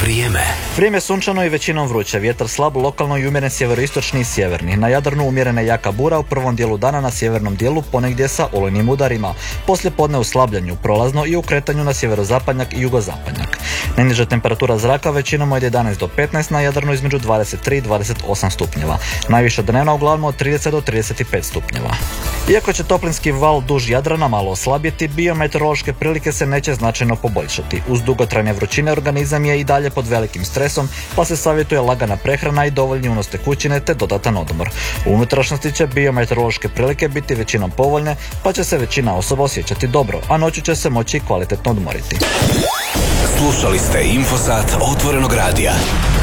Vrijeme sunčano i većinom vruće, vjetar slab, lokalno i umjeren sjeveroistočni i sjeverni. Na Jadranu umjerena jaka bura u prvom dijelu dana, na sjevernom dijelu ponegdje sa olujnim udarima. Poslije podne u slabljenju, prolazno i u kretanju na sjeverozapadnjak i jugozapadnjak. Najniža temperatura zraka većinom od 11 do 15, na Jadranu između 23 i 28 stupnjeva. Najviša dnevna uglavnom od 30 do 35 stupnjeva. Iako će toplinski val duž Jadrana malo oslabjeti, biometeorološke prilike se neće značajno poboljšati. Uz dugotrajne vrućine organizam je i dalje pod velikim stresom, pa se savjetuje lagana prehrana i dovoljni unos tekućine te dodatan odmor. U unutrašnjosti će biometeorološke prilike biti većinom povoljne, pa će se većina osoba osjećati dobro, a noću će se moći kvalitetno odmoriti. Slušali ste Infosat Otvorenog radija.